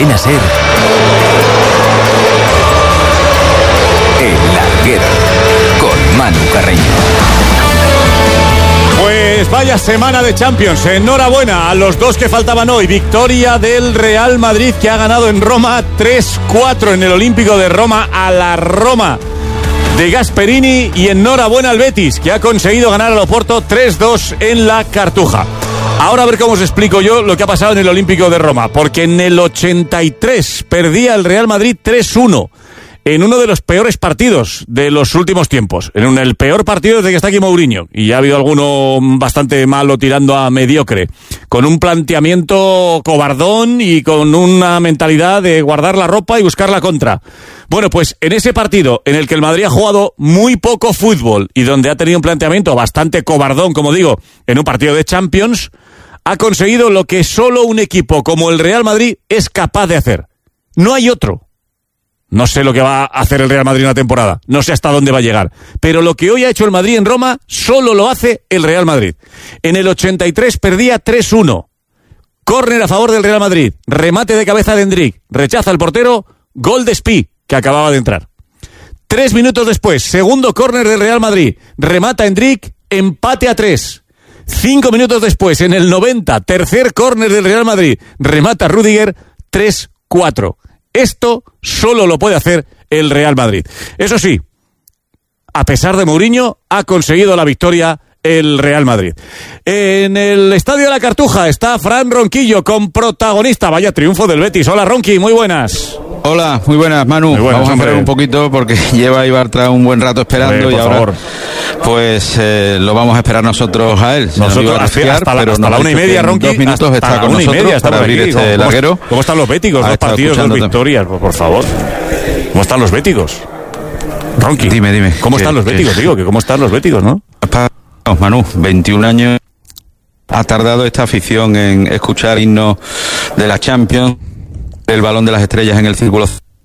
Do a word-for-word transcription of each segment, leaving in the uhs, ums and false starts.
Cadena SER, El Larguero, con Manu Carreño. Pues vaya semana de Champions. Enhorabuena a los dos que faltaban hoy. Victoria del Real Madrid, que ha ganado en Roma tres cuatro en el Olímpico de Roma a la Roma de Gasperini. Y enhorabuena al Betis, que ha conseguido ganar al Oporto tres dos en la Cartuja. Ahora a ver cómo os explico yo lo que ha pasado en el Olímpico de Roma. Porque en el ochenta y tres perdía el Real Madrid tres uno. En uno de los peores partidos de los últimos tiempos. En un, el peor partido desde que está aquí Mourinho. Y ya ha habido alguno bastante malo tirando a mediocre. Con un planteamiento cobardón y con una mentalidad de guardar la ropa y buscar la contra. Bueno, pues en ese partido en el que el Madrid ha jugado muy poco fútbol y donde ha tenido un planteamiento bastante cobardón, como digo, en un partido de Champions, ha conseguido lo que solo un equipo como el Real Madrid es capaz de hacer. No hay otro. No sé lo que va a hacer el Real Madrid en la temporada, no sé hasta dónde va a llegar, pero lo que hoy ha hecho el Madrid en Roma solo lo hace el Real Madrid. En el ochenta y tres perdía tres uno, córner a favor del Real Madrid, remate de cabeza de Endrick, rechaza el portero, gol de Spi, que acababa de entrar. Tres minutos después, segundo córner del Real Madrid, remata Endrick, empate a tres. Cinco minutos después, en el noventa, tercer córner del Real Madrid, remata Rüdiger, tres cuatro. Esto solo lo puede hacer el Real Madrid. Eso sí, a pesar de Mourinho, ha conseguido la victoria el Real Madrid. En el Estadio de la Cartuja está Fran Ronquillo con protagonista. Vaya triunfo del Betis. Hola, Ronqui, muy buenas. Hola, muy buenas, Manu. Muy buenas, Vamos a hombre. esperar un poquito porque lleva Ibartra un buen rato esperando Hombre, y ahora favor. pues eh, lo vamos a esperar nosotros a él. Nosotros hasta, Fiar, hasta, la, pero hasta nos la ha una y dicho que media, en Ronqui. dos minutos Hasta está la con una y nosotros media para estamos abrir aquí. este ¿Cómo, larguero. ¿Cómo están los béticos? Ha Dos estado partidos, dos escuchándote. victorias, por, por favor. ¿Cómo están los béticos? Ronqui, Dime, dime. ¿Cómo ¿Qué- están los qué- béticos? Digo, que ¿cómo están los béticos, no? Vamos, Manu, veintiún años ha tardado esta afición en escuchar himnos de la Champions, el balón de las estrellas en el círculo.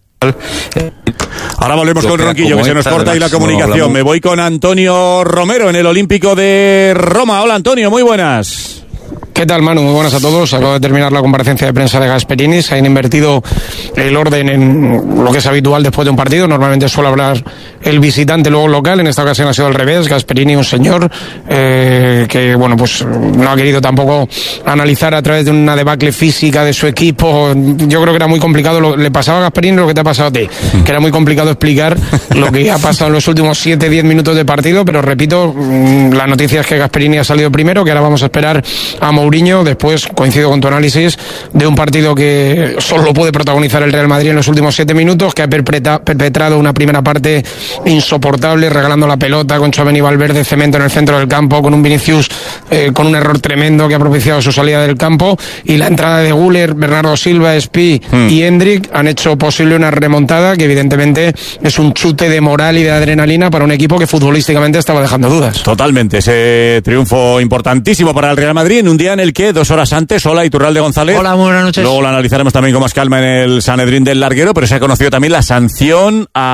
Ahora volvemos Lo con crea Ronquillo, como que se nos esta, corta ahí la además, no comunicación. hablamos. Me voy con Antonio Romero en el Olímpico de Roma. Hola, Antonio, muy buenas. ¿Qué tal, Manu? Muy buenas a todos. Acabo de terminar la comparecencia de prensa de Gasperini. Se han invertido el orden en lo que es habitual después de un partido. Normalmente suele hablar el visitante, luego el local. En esta ocasión ha sido al revés. Gasperini, un señor eh, que, bueno, pues no ha querido tampoco analizar a través de una debacle física de su equipo. Yo creo que era muy complicado. Lo, le pasaba a Gasperini lo que te ha pasado a ti, que era muy complicado explicar lo que ha pasado en los últimos siete diez minutos de partido. Pero repito, la noticia es que Gasperini ha salido primero, que ahora vamos a esperar a Mourinho. Después, coincido con tu análisis, de un partido que solo puede protagonizar el Real Madrid en los últimos siete minutos, que ha perpetra- perpetrado una primera parte insoportable, regalando la pelota con Tchouaméni y Valverde, cemento en el centro del campo, con un Vinicius eh, con un error tremendo que ha propiciado su salida del campo, y la entrada de Güler, Bernardo Silva, Spi hmm. y Endrick han hecho posible una remontada que evidentemente es un chute de moral y de adrenalina para un equipo que futbolísticamente estaba dejando dudas. Totalmente, ese triunfo importantísimo para el Real Madrid en un día en el que dos horas antes, hola, Iturralde González. Hola, muy buenas noches. Luego lo analizaremos también con más calma en el Sanedrín del Larguero, pero se ha conocido también la sanción a